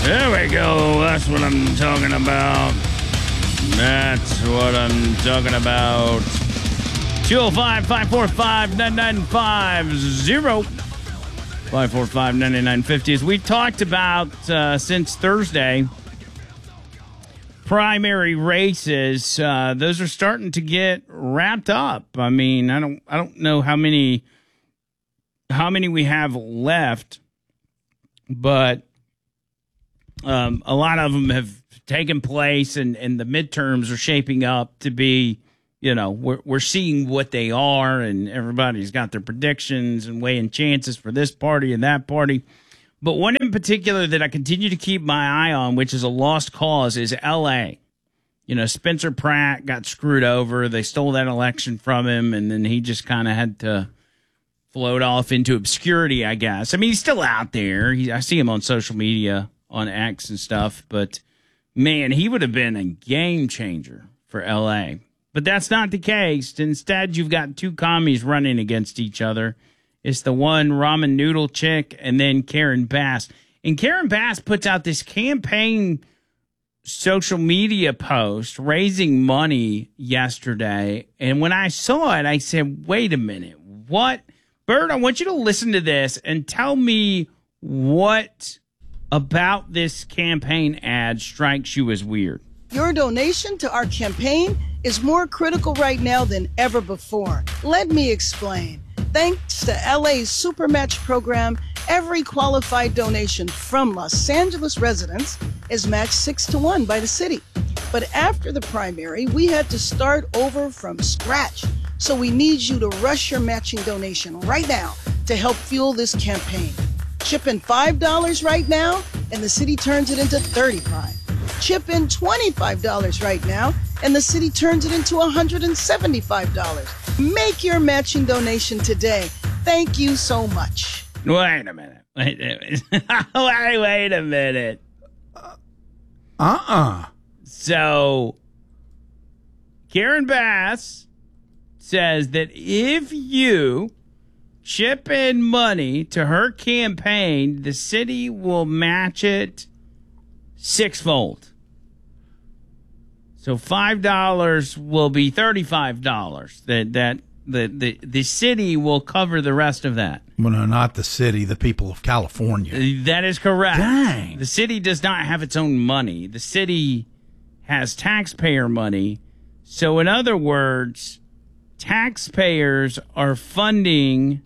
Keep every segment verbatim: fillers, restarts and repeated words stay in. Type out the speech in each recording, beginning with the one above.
There we go. That's what I'm talking about. That's what I'm talking about. two oh five, five four five, nine nine five zero. five four five, nine nine five zero. As we've talked about uh, since Thursday, primary races, uh, those are starting to get wrapped up. I mean, I don't I don't know how many how many we have left, but um, a lot of them have taken place, and, and the midterms are shaping up to be, you know, we're we're seeing what they are, and everybody's got their predictions and weighing chances for this party and that party. But one in particular that I continue to keep my eye on, which is a lost cause, is L A. You know, Spencer Pratt got screwed over. They stole that election from him, and then he just kind of had to float off into obscurity, I guess. I mean, he's still out there. He, I see him on social media, on X and stuff, but man, he would have been a game changer for L A. But that's not the case. Instead, you've got two commies running against each other. It's the one ramen noodle chick and then Karen Bass. And Karen Bass puts out this campaign social media post raising money yesterday. And when I saw it, I said, wait a minute. What? Bert, I want you to listen to this and tell me what about this campaign ad strikes you as weird. Your donation to our campaign is more critical right now than ever before. Let me explain. Thanks to L A's Supermatch program, every qualified donation from Los Angeles residents is matched six to one by the city. But after the primary, we had to start over from scratch. So we need you to rush your matching donation right now to help fuel this campaign. Chip in five dollars right now, and the city turns it into thirty-five dollars. Chip in twenty-five dollars right now, and the city turns it into one hundred seventy-five dollars. Make your matching donation today. Thank you so much. Wait a minute. Wait a minute. wait, wait a minute. Uh-uh. So, Karen Bass says that if you chip in money to her campaign, the city will match it sixfold. So five dollars will be thirty-five dollars. That that the, the the city will cover the rest of that. Well, no, not the city, the people of California. That is correct. Dang. The city does not have its own money. The city has taxpayer money. So in other words, taxpayers are funding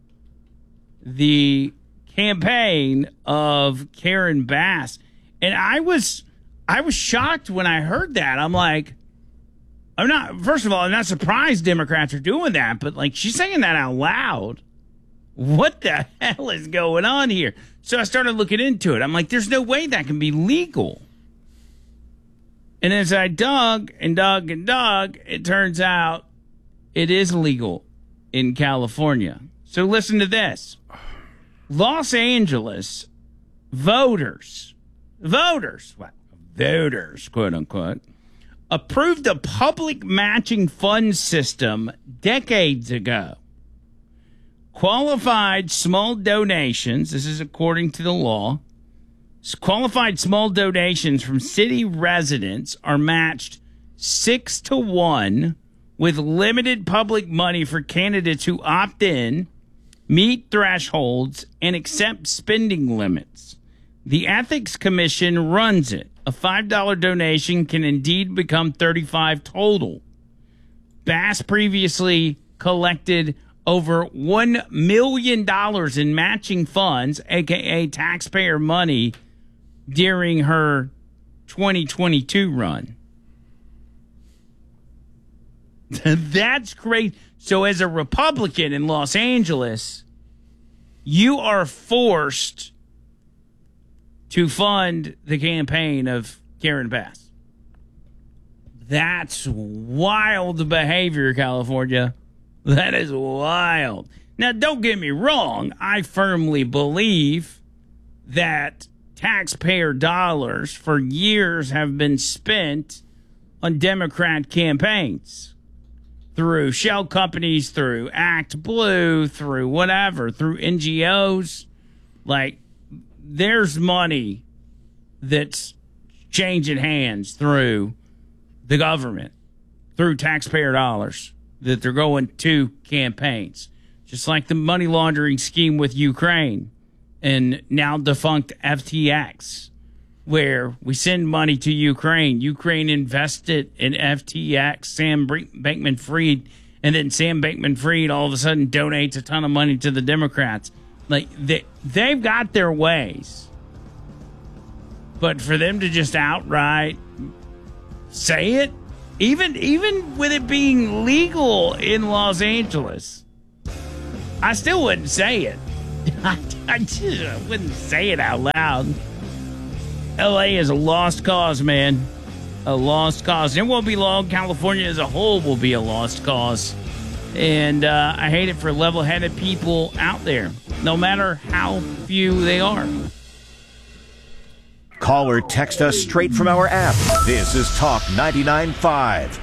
the campaign of Karen Bass. And I was I was shocked when I heard that. I'm like, I'm not, first of all, I'm not surprised Democrats are doing that, but like, she's saying that out loud. What the hell is going on here? So I started looking into it. I'm like, there's no way that can be legal. And as I dug and dug and dug, it turns out it is legal in California. So listen to this. Los Angeles voters, voters, what? Voters, quote unquote, approved a public matching fund system decades ago. Qualified small donations, this is according to the law, qualified small donations from city residents are matched six to one with limited public money for candidates who opt in, meet thresholds, and accept spending limits. The Ethics Commission runs it. A five dollar donation can indeed become thirty-five dollars total. Bass previously collected over one million dollars in matching funds, a k a taxpayer money, during her twenty twenty-two run. That's great. So as a Republican in Los Angeles, you are forced to fund the campaign of Karen Bass. That's wild behavior, California. That is wild. Now, don't get me wrong. I firmly believe that taxpayer dollars for years have been spent on Democrat campaigns through shell companies, through Act Blue, through whatever, through N G Os. Like, there's money that's changing hands through the government, through taxpayer dollars, that they're going to campaigns. Just like the money laundering scheme with Ukraine and now defunct F T X, where we send money to Ukraine. Ukraine invested in F T X, Sam Bankman-Fried, and then Sam Bankman-Fried all of a sudden donates a ton of money to the Democrats. Like, they, they've got their ways. But for them to just outright say it, even even with it being legal in Los Angeles, I still wouldn't say it. I, I just I wouldn't say it out loud. L A is a lost cause, man. A lost cause. It won't be long. California as a whole will be a lost cause. And uh, I hate it for level-headed people out there, no matter how few they are. Call or text us straight from our app. This is Talk ninety-nine point five.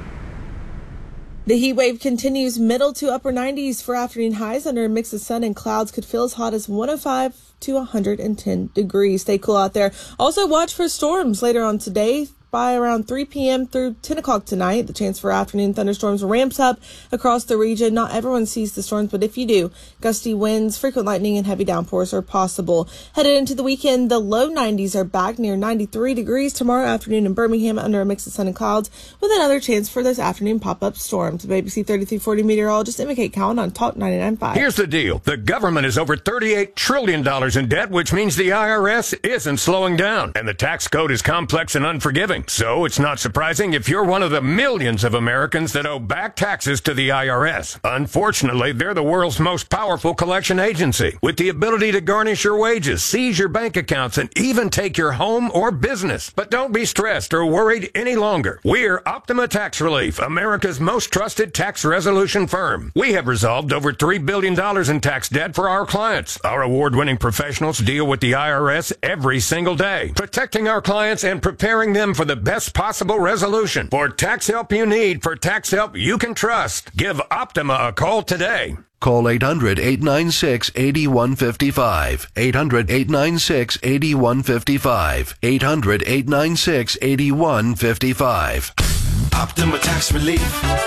The heat wave continues. Middle to upper nineties for afternoon highs under a mix of sun and clouds. Could feel as hot as one oh five to one hundred ten degrees. Stay cool out there. Also watch for storms later on today. By around three p.m. through ten o'clock tonight, the chance for afternoon thunderstorms ramps up across the region. Not everyone sees the storms, but if you do, gusty winds, frequent lightning, and heavy downpours are possible. Headed into the weekend, the low nineties are back near ninety-three degrees tomorrow afternoon in Birmingham under a mix of sun and clouds, with another chance for those afternoon pop-up storms. A B C thirty-three forty meteorologist Emma Kate Cowan on Talk ninety-nine point five. Here's the deal. The government is over thirty-eight trillion dollars in debt, which means the I R S isn't slowing down. And the tax code is complex and unforgiving. So it's not surprising if you're one of the millions of Americans that owe back taxes to the I R S. Unfortunately, they're the world's most powerful collection agency, with the ability to garnish your wages, seize your bank accounts, and even take your home or business. But don't be stressed or worried any longer. We're Optima Tax Relief, America's most trusted tax resolution firm. We have resolved over three billion dollars in tax debt for our clients. Our award-winning professionals deal with the I R S every single day, protecting our clients and preparing them for the best possible resolution. For tax help you need, for tax help you can trust, give Optima a call today. Call eight hundred, eight nine six, eight one five five. eight hundred, eight nine six, eight one five five. eight hundred, eight nine six, eight one five five. Optima Tax Relief.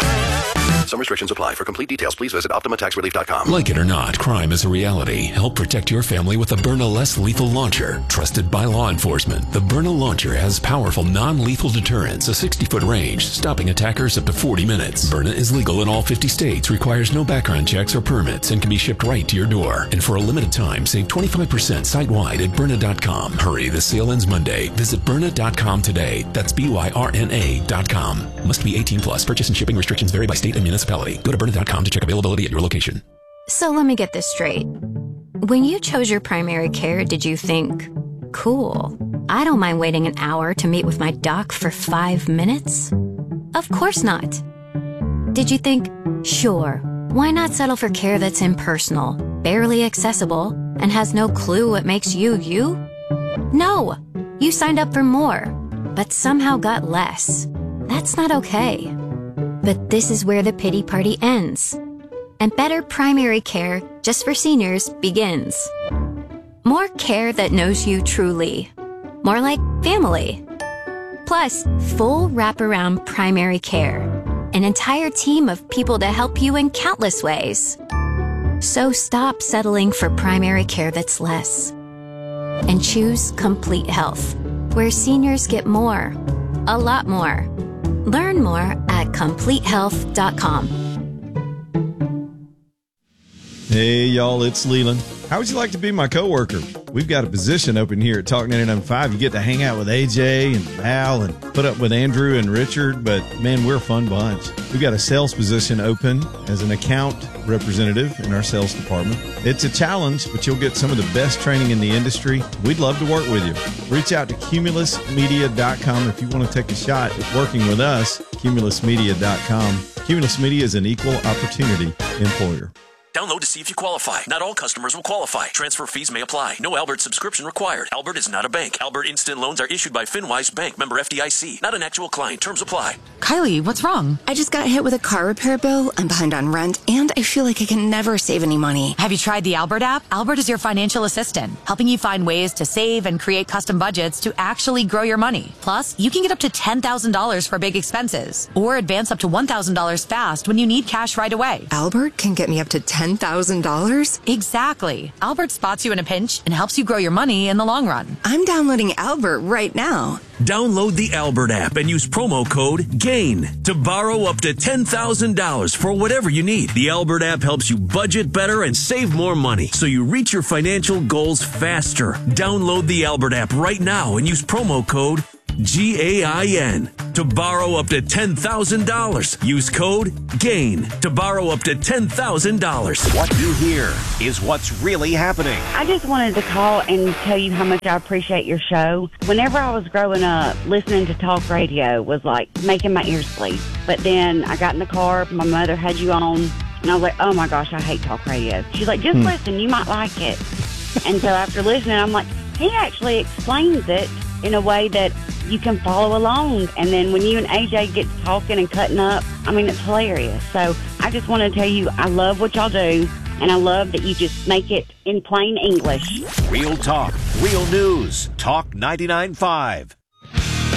Some restrictions apply. For complete details, please visit Optima Tax Relief dot com. Like it or not, crime is a reality. Help protect your family with the Byrna Less Lethal Launcher. Trusted by law enforcement, the Byrna Launcher has powerful non-lethal deterrence, a sixty-foot range, stopping attackers up to forty minutes. Byrna is legal in all fifty states, requires no background checks or permits, and can be shipped right to your door. And for a limited time, save twenty-five percent site-wide at Byrna dot com. Hurry, the sale ends Monday. Visit Byrna dot com today. That's B Y R N A dot com. Must be eighteen plus. Purchase and shipping restrictions vary by state and municipality. Go to Byrna dot com to check availability at your location. So let me get this straight. When you chose your primary care, did you think, cool, I don't mind waiting an hour to meet with my doc for five minutes? Of course not. Did you think, sure, why not settle for care that's impersonal, barely accessible, and has no clue what makes you you? No, you signed up for more, but somehow got less. That's not okay. But this is where the pity party ends. And better primary care, just for seniors, begins. More care that knows you truly. More like family. Plus, full wraparound primary care. An entire team of people to help you in countless ways. So stop settling for primary care that's less. And choose Complete Health, where seniors get more. A lot more. Learn more at complete health dot com. Hey, y'all, it's Leland. How would you like to be my coworker? We've got a position open here at Talk ninety-nine point five. You get to hang out with A J and Val and put up with Andrew and Richard, but man, we're a fun bunch. We've got a sales position open as an account representative in our sales department. It's a challenge, but you'll get some of the best training in the industry. We'd love to work with you. Reach out to cumulus media dot com if you want to take a shot at working with us, cumulus media dot com. Cumulus Media is an equal opportunity employer. Download to see if you qualify. Not all customers will qualify. Transfer fees may apply. No Albert subscription required. Albert is not a bank. Albert Instant Loans are issued by FinWise Bank, member F D I C. Not an actual client. Terms apply. Kylie, what's wrong? I just got hit with a car repair bill. I'm behind on rent, and I feel like I can never save any money. Have you tried the Albert app? Albert is your financial assistant, helping you find ways to save and create custom budgets to actually grow your money. Plus, you can get up to ten thousand dollars for big expenses, or advance up to one thousand dollars fast when you need cash right away. Albert can get me up to ten thousand dollars? Exactly. Albert spots you in a pinch and helps you grow your money in the long run. I'm downloading Albert right now. Download the Albert app and use promo code GAIN to borrow up to ten thousand dollars for whatever you need. The Albert app helps you budget better and save more money so you reach your financial goals faster. Download the Albert app right now and use promo code G A I N to borrow up to ten thousand dollars. Use code GAIN to borrow up to ten thousand dollars. What you hear is what's really happening. I just wanted to call and tell you how much I appreciate your show. Whenever I was growing up, listening to talk radio was like making my ears bleed. But then I got in the car, my mother had you on, and I was like, oh my gosh, I hate talk radio. She's like, just hmm. listen, you might like it. And so after listening, I'm like, he actually explains it in a way that you can follow along. And then when you and A J get talking and cutting up, I mean, it's hilarious. So I just want to tell you, I love what y'all do, and I love that you just make it in plain English. Real talk, real news. Talk ninety-nine point five.